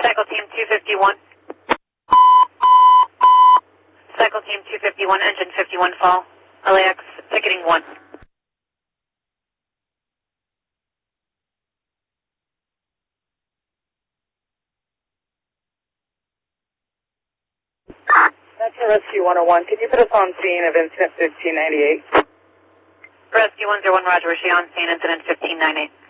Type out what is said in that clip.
Cycle Team 251. Cycle Team 251, engine 51 fall. LAX, ticketing 1. That's Rescue 101. Can you put us on scene of incident 1598? Rescue 101, Roger. Is she on scene, incident 1598?